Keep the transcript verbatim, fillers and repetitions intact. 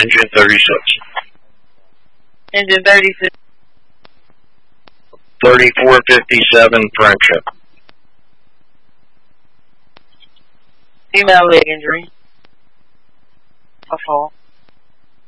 Engine thirty-six. Engine thirty-six. thirty-four fifty-seven Friendship. Female leg injury. A fall.